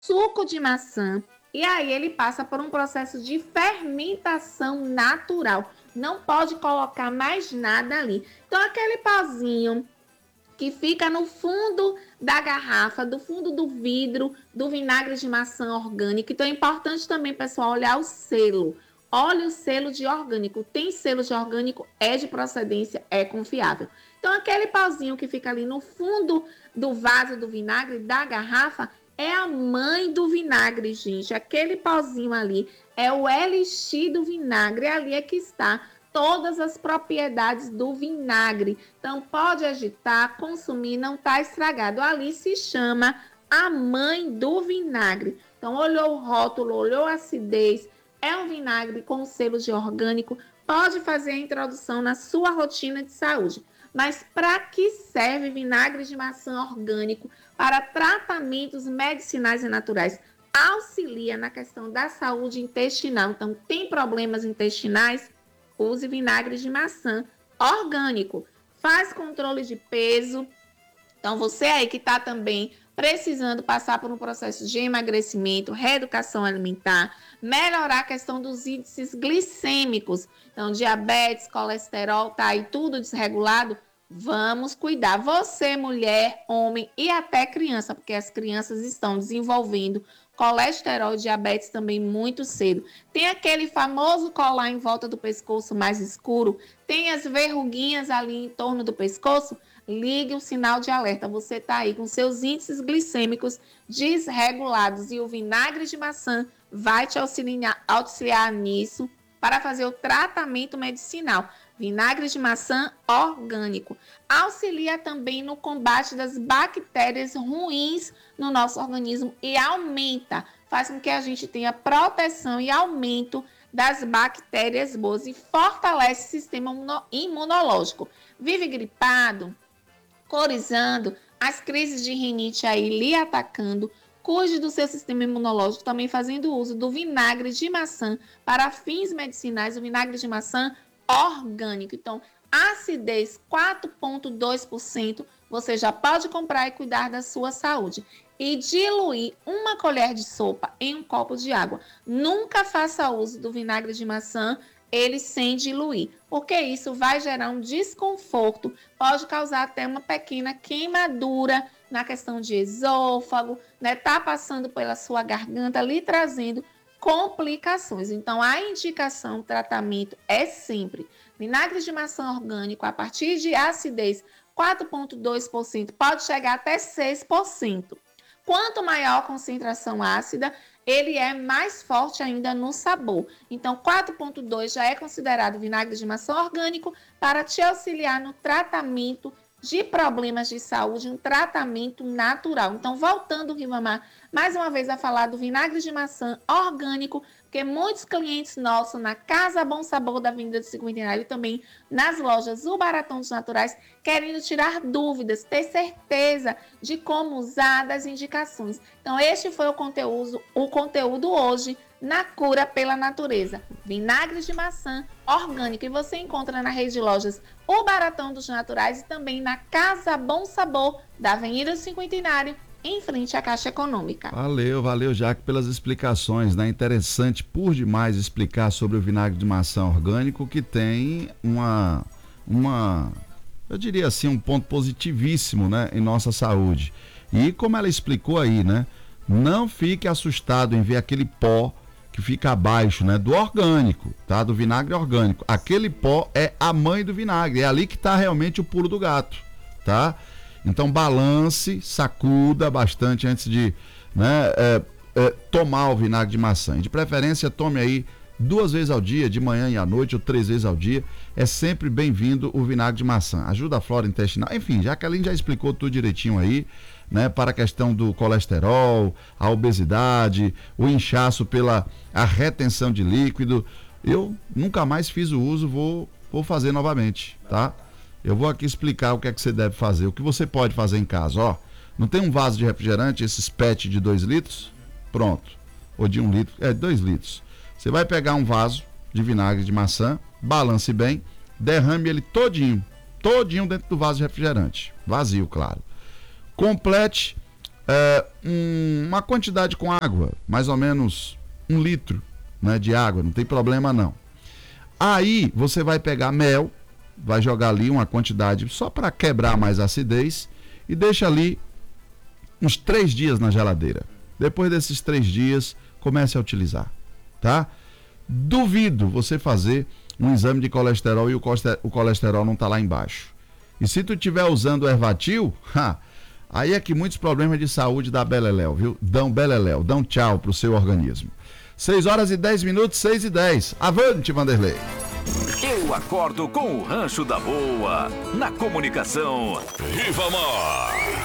suco de maçã, e aí ele passa por um processo de fermentação natural. Não pode colocar mais nada ali. Então, aquele pozinho que fica no fundo da garrafa, do fundo do vidro, do vinagre de maçã orgânico. Então é importante também, pessoal, olhar o selo. Olha o selo de orgânico. Tem selo de orgânico, é de procedência, é confiável. Então aquele pauzinho que fica ali no fundo do vaso do vinagre, da garrafa, é a mãe do vinagre, gente. Aquele pauzinho ali é o elixir do vinagre. Ali é que está todas as propriedades do vinagre. Então, pode agitar, consumir, não está estragado. Ali se chama a mãe do vinagre. Então, olhou o rótulo, olhou a acidez, é um vinagre com selo de orgânico, pode fazer a introdução na sua rotina de saúde. Mas para que serve vinagre de maçã orgânico? Para tratamentos medicinais e naturais. Auxilia na questão da saúde intestinal. Então, tem problemas intestinais? Use vinagre de maçã orgânico. Faz controle de peso. Então, você aí que está também precisando passar por um processo de emagrecimento, reeducação alimentar, melhorar a questão dos índices glicêmicos. Então, diabetes, colesterol, tá aí tudo desregulado. Vamos cuidar. Você, mulher, homem e até criança, porque as crianças estão desenvolvendo colesterol e diabetes também muito cedo. Tem aquele famoso colar em volta do pescoço mais escuro, tem as verruguinhas ali em torno do pescoço, ligue o sinal de alerta. Você está aí com seus índices glicêmicos desregulados e o vinagre de maçã vai te auxiliar nisso para fazer o tratamento medicinal. Vinagre de maçã orgânico. Auxilia também no combate das bactérias ruins no nosso organismo e aumenta, faz com que a gente tenha proteção e aumento das bactérias boas e fortalece o sistema imunológico. Vive gripado, corizando, as crises de rinite aí lhe atacando, cuide do seu sistema imunológico, também fazendo uso do vinagre de maçã para fins medicinais, o vinagre de maçã orgânico. Então, acidez 4,2%, você já pode comprar e cuidar da sua saúde. E diluir uma colher de sopa em um copo de água. Nunca faça uso do vinagre de maçã ele sem diluir, porque isso vai gerar um desconforto, pode causar até uma pequena queimadura na questão de esôfago, né? Tá passando pela sua garganta, lhe trazendo complicações. Então, a indicação, o tratamento é sempre vinagre de maçã orgânico a partir de acidez 4,2%, pode chegar até 6%. Quanto maior a concentração ácida, ele é mais forte ainda no sabor. Então, 4,2 já é considerado vinagre de maçã orgânico para te auxiliar no tratamento de problemas de saúde, um tratamento natural. Então, voltando, Rivamar, mais uma vez a falar do vinagre de maçã orgânico, porque muitos clientes nossos na Casa Bom Sabor da Avenida do Cinquentenário e também nas lojas O Baratão dos Naturais, querendo tirar dúvidas, ter certeza de como usar, das indicações. Então, este foi o conteúdo hoje na Cura pela Natureza. Vinagre de maçã orgânico. E você encontra na rede de lojas O Baratão dos Naturais e também na Casa Bom Sabor da Avenida do Cinquentenário, em frente à Caixa Econômica. Valeu, Jaque, pelas explicações, né? Interessante por demais explicar sobre o vinagre de maçã orgânico, que tem eu diria assim, um ponto positivíssimo, né, em nossa saúde. E como ela explicou aí, né, não fique assustado em ver aquele pó que fica abaixo, né, do orgânico, tá, do vinagre orgânico. Aquele pó é a mãe do vinagre, é ali que está realmente o pulo do gato, tá? Então balance, sacuda bastante antes de, né, tomar o vinagre de maçã. E de preferência tome aí 2 vezes ao dia, de manhã e à noite, ou 3 vezes ao dia. É sempre bem-vindo o vinagre de maçã. Ajuda a flora intestinal. Enfim, Jaqueline já explicou tudo direitinho aí, né? Para a questão do colesterol, a obesidade, o inchaço pela a retenção de líquido. Eu nunca mais fiz o uso, vou fazer novamente, tá? Eu vou aqui explicar o que é que você deve fazer, o que você pode fazer em casa, ó. Não tem um vaso de refrigerante, esses PET de 2 litros? Pronto. Ou de 1 litro, 2 litros. Você vai pegar um vaso de vinagre de maçã, balance bem, derrame ele todinho dentro do vaso de refrigerante. Vazio, claro. Complete uma quantidade com água, mais ou menos 1 litro, né, de água, não tem problema não. Aí você vai pegar mel, vai jogar ali uma quantidade só para quebrar mais a acidez e deixa ali uns 3 dias na geladeira. Depois desses 3 dias, comece a utilizar, tá? Duvido você fazer um exame de colesterol e o colesterol não tá lá embaixo. E se tu estiver usando o Ervatil, aí é que muitos problemas de saúde dá beleléu, viu? Dão tchau pro seu organismo. 6h10, 6h10. Avante, Vanderlei. Eu acordo com o Rancho da Boa, na comunicação. Ribamar.